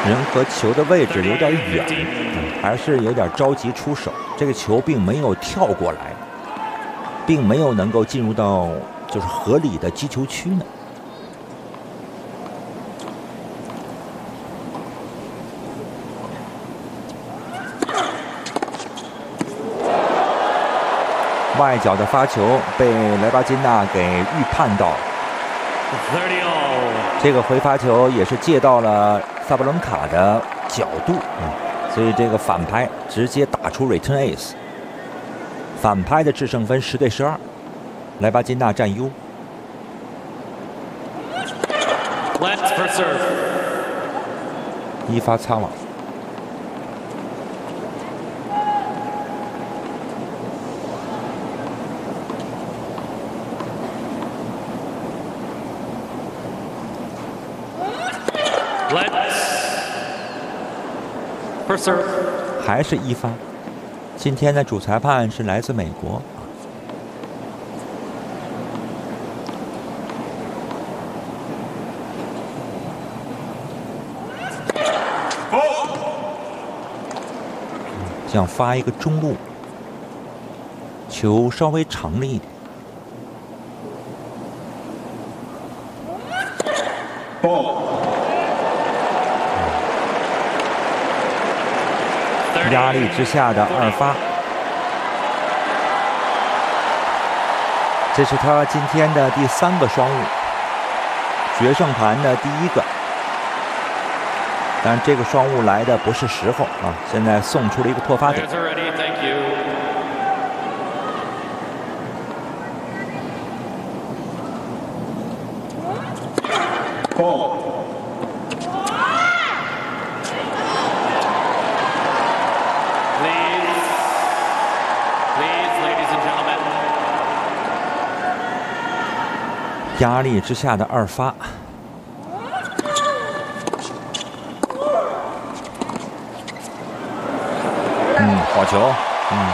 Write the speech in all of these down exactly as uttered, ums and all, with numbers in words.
人和球的位置有点远，嗯，还是有点着急出手。这个球并没有跳过来，并没有能够进入到就是合理的击球区呢。外角的发球被莱巴金纳给预判到了。这个回发球也是借到了萨布伦卡的角度，嗯，所以这个反拍直接打出 return ace， 反拍的制胜分十对十二，莱巴金纳占优。一发擦网。还是一发。今天的主裁判是来自美国。想发一个中路，球稍微长了一点。压力之下的二发，这是他今天的第三个双误，决胜盘的第一个。但这个双误来的不是时候啊！现在送出了一个破发点。压力之下的二发，嗯，好球，嗯，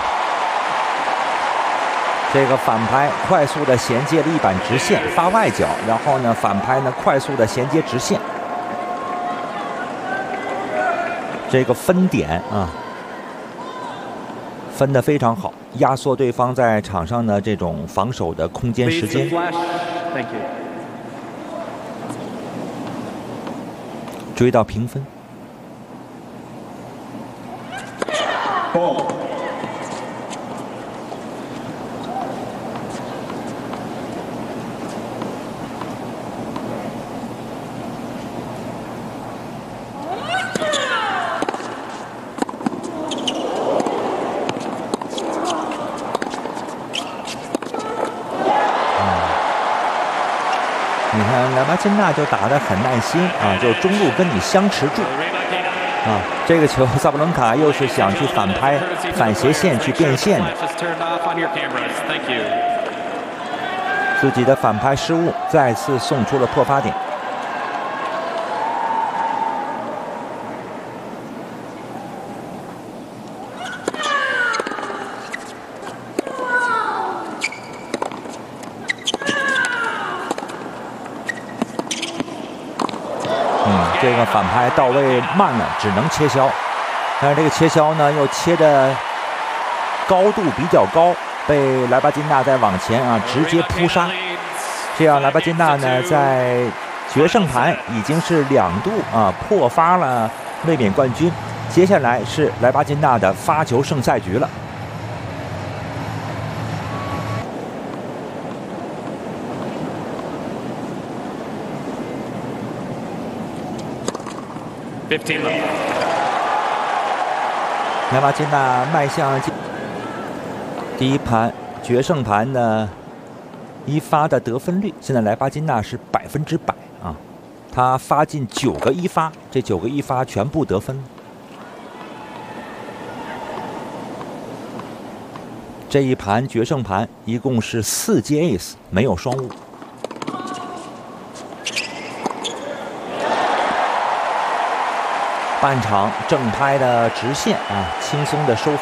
这个反拍快速的衔接了一板直线，发外角，然后呢，反拍呢快速的衔接直线，这个分点啊，分得非常好，压缩对方在场上的这种防守的空间时间。 Thank you. 追到平分。 Ball. 你看莱巴金纳就打得很耐心啊，就中路跟你相持住啊。这个球萨布伦卡又是想去反拍反斜线去变线的，自己的反拍失误再次送出了破发点。这个反拍到位慢了，只能切削，但是这个切削呢又切的高度比较高，被莱巴金纳在往前啊直接扑杀，这样莱巴金纳呢在决胜盘已经是两度啊破发了卫冕冠军，接下来是莱巴金纳的发球胜赛局了。莱巴金纳迈向第一盘决胜盘的一发的得分率，现在莱巴金纳是百分之百啊，他发进九个一发，这九个一发全部得分。这一盘决胜盘一共是四接 ace， 没有双误。半场正拍的直线啊，轻松的收分。